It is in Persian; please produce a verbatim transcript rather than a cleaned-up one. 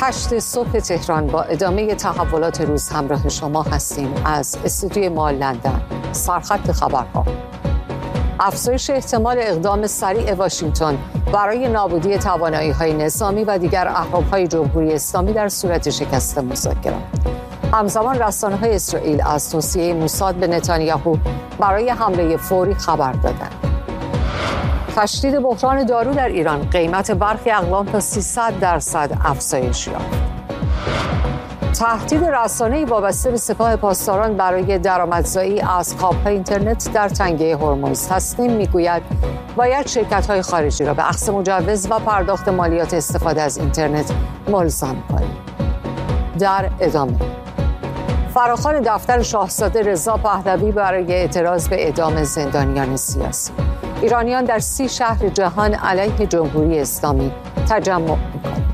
هشت صبح تهران با ادامه تحولات روز همراه شما هستیم از استودیوی ما لندن. سرخط خبرها: افزایش احتمال اقدام سریع واشنگتن برای نابودی توانایی‌های نظامی و دیگر اهرم‌های جمهوری اسلامی در صورت شکست مذاکرات. همزمان رسانه‌های اسرائیل از توصیه موساد به نتانیاهو برای حمله فوری خبر دادند. تشدید بحران دارو در ایران، قیمت برخی اقلام تا سیصد درصد افزایش یافت. تهدید رسانه‌ای وابسته به سپاه پاسداران برای درآمدزایی از کابل‌های اینترنت در تنگه هرمز. تصمیم می‌گوید باید شرکت‌های خارجی را به اخذ مجوز و پرداخت مالیات استفاده از اینترنت ملزم کنیم. در ادامه فراخوان دفتر شاهزاده رضا پهلوی برای اعتراض به اعدام زندانیان سیاسی. ایرانیان در سی شهر جهان علیه جمهوری اسلامی تجمع می‌کنند.